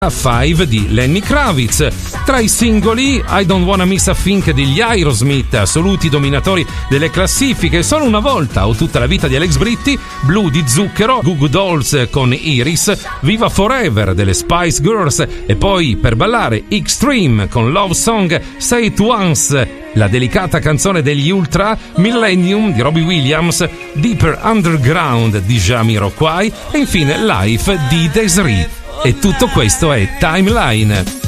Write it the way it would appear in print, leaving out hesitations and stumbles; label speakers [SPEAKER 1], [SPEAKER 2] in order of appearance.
[SPEAKER 1] Five di Lenny Kravitz. Tra i singoli I Don't Wanna Miss a Thing degli Aerosmith, assoluti dominatori delle classifiche, Solo una volta o Tutta la vita di Alex Britti, Blue di Zucchero, Goo Goo Dolls con Iris, Viva Forever delle Spice Girls e poi per ballare Extreme con Love Song, Say It Once, la delicata canzone degli Ultra, Millennium di Robbie Williams, Deeper Underground di Jamiroquai e infine Life di Desiree. E tutto questo è Timeline.